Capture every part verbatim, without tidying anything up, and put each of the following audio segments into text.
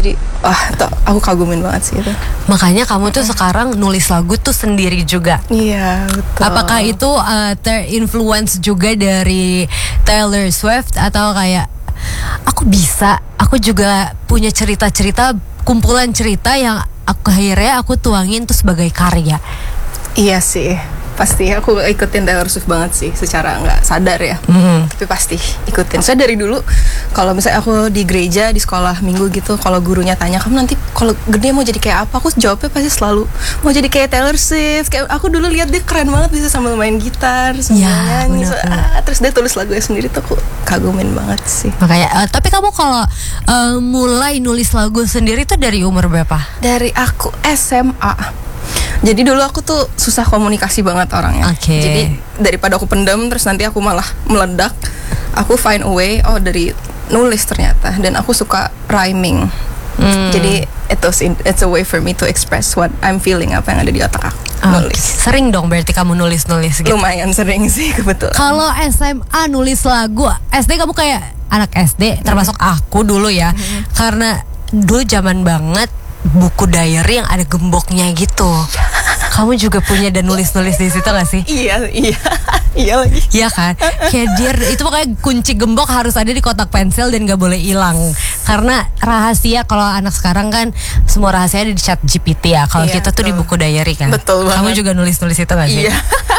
Jadi wah tuh, aku kagumin banget sih itu. Makanya kamu tuh sekarang nulis lagu tuh sendiri juga. Iya betul. Apakah itu uh, terinfluence juga dari Taylor Swift atau kayak aku bisa, aku juga punya cerita-cerita, kumpulan cerita yang aku akhirnya aku tuangin tuh sebagai karya. Iya sih, pasti aku ikutin Taylor Swift banget sih, secara nggak sadar ya. Mm-hmm. Tapi pasti ikutin. Saya dari dulu kalau misalnya aku di gereja, di sekolah minggu gitu, kalau gurunya tanya kamu nanti kalau gede mau jadi kayak apa, aku jawabnya pasti selalu mau jadi kayak Taylor Swift. Kayak aku dulu lihat dia keren banget bisa sambil main gitar, sambil ya, nyanyi, so, ah, terus dia tulis lagunya sendiri tuh aku kagumin banget sih. Makanya, uh, tapi kamu kalau uh, mulai nulis lagu sendiri tuh dari umur berapa? Dari aku S M A. Jadi dulu aku tuh susah komunikasi banget orangnya. Okay. Jadi daripada aku pendam terus nanti aku malah meledak, aku find a way oh dari nulis ternyata, dan aku suka rhyming. Hmm. Jadi itu it's a way for me to express what I'm feeling, apa yang ada di otak aku. Okay. Nulis. Sering dong berarti kamu nulis-nulis gitu. Lumayan sering sih kebetulan. Kalau S M A nulis lagu, S D kamu kayak anak S D, termasuk aku dulu ya. Hmm. Karena dulu zaman banget buku diary yang ada gemboknya gitu. Kamu juga punya dan nulis-nulis di situ gak sih? Iya, iya. Iya lagi. Iya kan? Kayak dear, itu makanya kunci gembok harus ada di kotak pensil dan gak boleh hilang. Karena rahasia, kalau anak sekarang kan semua rahasia ada di chat G P T ya. Kalau iya, kita tuh betul. Di buku diary kan. Betul banget. Kamu juga nulis-nulis itu gak sih? Iya.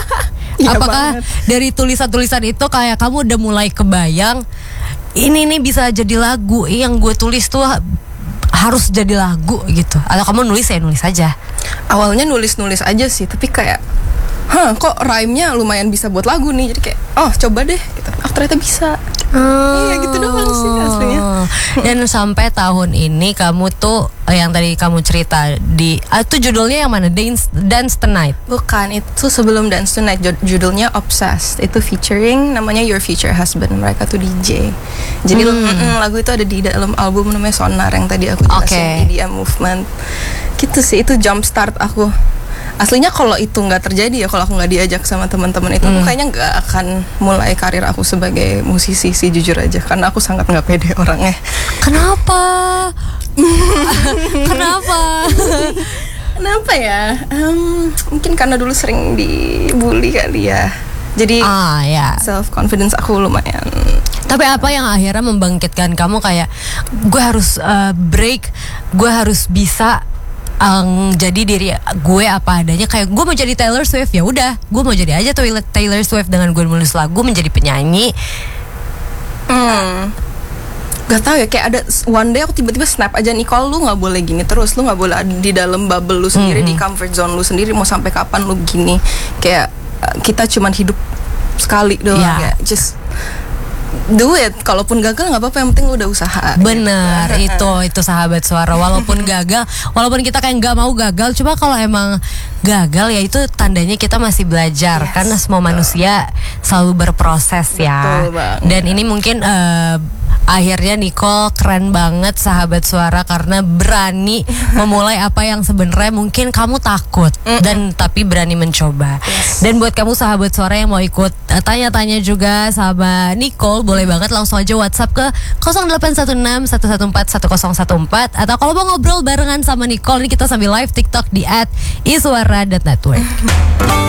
Apakah banget. Dari tulisan-tulisan itu kayak kamu udah mulai kebayang ini nih bisa jadi lagu, yang gue tulis tuh harus jadi lagu gitu, atau kamu nulis ya nulis aja? Awalnya nulis-nulis aja sih, tapi kayak hah kok rhyme-nya lumayan bisa buat lagu nih, jadi kayak oh coba deh gitu. Oh ternyata bisa. Oh. Iya gitu doang sih aslinya. Dan sampai tahun ini kamu tuh yang tadi kamu cerita di uh, itu judulnya yang mana? Dance Dance Tonight. Bukan, itu sebelum Dance Tonight, judulnya Obsessed. Itu featuring namanya Your Future Husband. Mereka tuh D J. Jadi hmm. lagu itu ada di dalam album namanya Sonar yang tadi aku jelasin, okay. E D M Movement. Gitu sih, itu jump start aku. Aslinya kalau itu nggak terjadi ya, kalau aku nggak diajak sama teman-teman itu, hmm. aku kayaknya nggak akan mulai karir aku sebagai musisi sih, jujur aja, karena aku sangat nggak pede orangnya. Kenapa? Kenapa? Kenapa ya? Um, mungkin karena dulu sering dibully kali ya. Jadi ah, ya. self confidence aku lumayan. Tapi apa yang akhirnya membangkitkan kamu kayak gue harus uh, break, gue harus bisa Um, jadi diri gue apa adanya, kayak gue mau jadi Taylor Swift, ya udah gue mau jadi aja Taylor Swift dengan gue nulis lagu, menjadi penyanyi. Hmm. Gak tau ya, kayak ada one day aku tiba-tiba snap aja, Nicole lu nggak boleh gini terus, lu nggak boleh di dalam bubble lu sendiri, mm-hmm. di comfort zone lu sendiri, mau sampai kapan lu gini? Kayak kita cuman hidup sekali doang, yeah. Kayak just do it, kalaupun gagal nggak apa-apa, yang penting lu udah usaha. Bener, gitu. itu itu sahabat suara. Walaupun gagal, walaupun kita kayak nggak mau gagal, coba kalau emang gagal ya itu tandanya kita masih belajar, yes, karena semua betul. Manusia selalu berproses ya. Dan ini mungkin uh, akhirnya Nicole keren banget sahabat suara, karena berani memulai apa yang sebenarnya mungkin kamu takut, dan tapi berani mencoba. Yes. Dan buat kamu sahabat suara yang mau ikut uh, tanya-tanya juga sama Nicole, boleh banget langsung aja WhatsApp ke nol delapan satu enam satu satu empat satu nol satu empat, atau kalau mau ngobrol barengan sama Nicole, ini kita sambil live TikTok di at iswara dot network.